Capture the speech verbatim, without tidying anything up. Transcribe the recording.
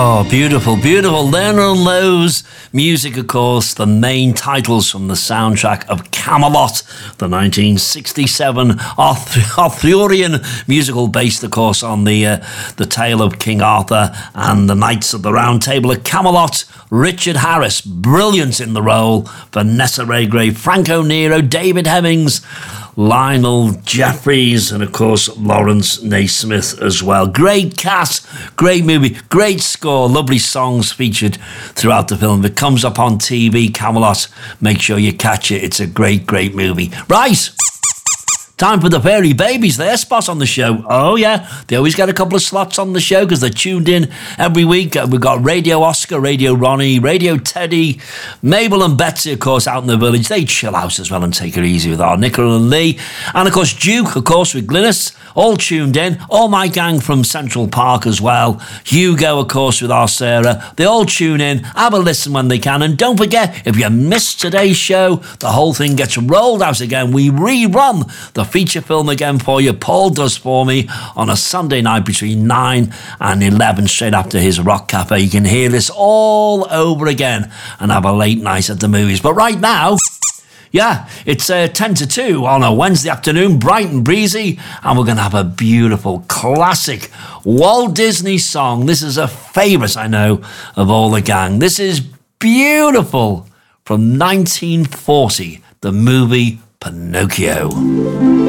Oh, beautiful, beautiful. Lionel Lowe's music, of course, the main titles from the soundtrack of Camelot, the nineteen sixty-seven Arth- Arthurian musical based, of course, on the uh, the tale of King Arthur and the Knights of the Round Table of Camelot. Richard Harris, brilliant in the role. Vanessa Redgrave, Franco Nero, David Hemmings, Lionel Jeffries, and of course Lawrence Naismith as well. Great cast, great movie, great score, lovely songs featured throughout the film. If it comes up on T V, Camelot, make sure you catch it. It's a great, great movie. Right, time for the fairy babies. Their spot on the show. Oh yeah, they always get a couple of slots on the show because they're tuned in every week. We've got Radio Oscar, Radio Ronnie, Radio Teddy, Mabel and Betsy, of course, out in the village. They chill out as well and take it easy with our Nicola and Lee. And of course Duke, of course, with Glynis, all tuned in. All my gang from Central Park as well. Hugo, of course, with our Sarah. They all tune in, have a listen when they can. And don't forget, if you missed today's show, the whole thing gets rolled out again. We rerun the feature film again for you. Paul does for me on a Sunday night between nine and eleven, straight after his Rock Cafe. You can hear this all over again and have a late night at the movies. But right now, yeah, it's uh, ten to two on a Wednesday afternoon, bright and breezy, and we're going to have a beautiful classic Walt Disney song. This is a favourite, I know, of all the gang. This is beautiful, from nineteen forty, the movie Pinocchio.